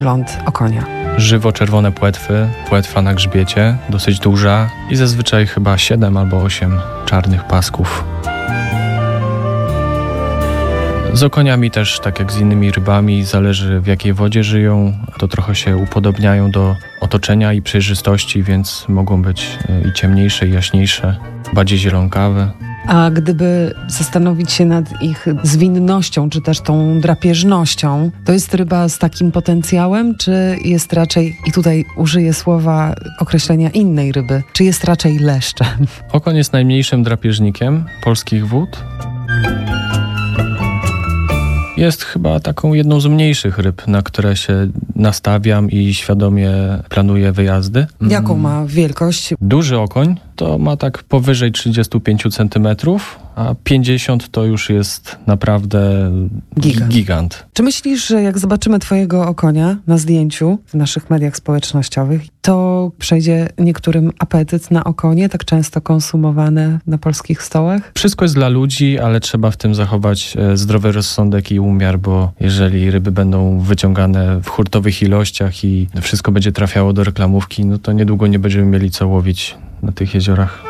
wygląd okonia? Żywo-czerwone płetwy, płetwa na grzbiecie, dosyć duża i zazwyczaj chyba 7 albo 8 czarnych pasków. Z okoniami też, tak jak z innymi rybami, zależy w jakiej wodzie żyją. To trochę się upodobniają do otoczenia i przejrzystości, więc mogą być i ciemniejsze, i jaśniejsze, bardziej zielonkawe. A gdyby zastanowić się nad ich zwinnością, czy też tą drapieżnością, to jest ryba z takim potencjałem, czy jest raczej, i tutaj użyję słowa określenia innej ryby, czy jest raczej leszczem? Okoń jest najmniejszym drapieżnikiem polskich wód. Jest chyba taką jedną z mniejszych ryb, na które się nastawiam i świadomie planuję wyjazdy. Jaką ma wielkość? Duży okoń to ma tak powyżej 35 cm, a 50 to już jest naprawdę gigant. Czy myślisz, że jak zobaczymy twojego okonia na zdjęciu w naszych mediach społecznościowych, to przejdzie niektórym apetyt na okonie, tak często konsumowane na polskich stołach? Wszystko jest dla ludzi, ale trzeba w tym zachować zdrowy rozsądek i umiar, bo jeżeli ryby będą wyciągane w hurtowych ilościach i wszystko będzie trafiało do reklamówki, no to niedługo nie będziemy mieli co łowić na tych jeziorach.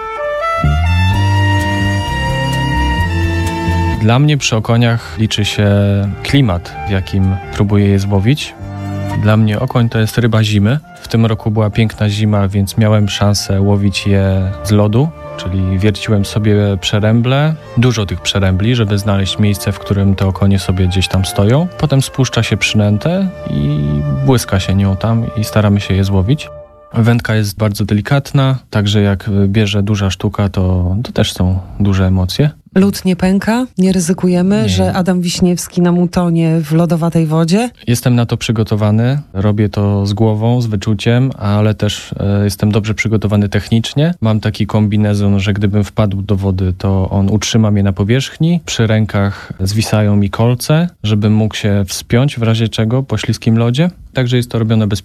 Dla mnie przy okoniach liczy się klimat, w jakim próbuję je złowić. Dla mnie okoń to jest ryba zimy. W tym roku była piękna zima, więc miałem szansę łowić je z lodu, czyli wierciłem sobie przeręble, dużo tych przerębli, żeby znaleźć miejsce, w którym te okonie sobie gdzieś tam stoją. Potem spuszcza się przynętę i błyska się nią tam i staramy się je złowić. Wędka jest bardzo delikatna, także jak bierze duża sztuka, to też są duże emocje. Lód nie pęka? Nie ryzykujemy, że Adam Wiśniewski nam utonie w lodowatej wodzie? Jestem na to przygotowany. Robię to z głową, z wyczuciem, ale też jestem dobrze przygotowany technicznie. Mam taki kombinezon, że gdybym wpadł do wody, to on utrzyma mnie na powierzchni. Przy rękach zwisają mi kolce, żebym mógł się wspiąć w razie czego po śliskim lodzie. Także jest to robione bezpiecznie.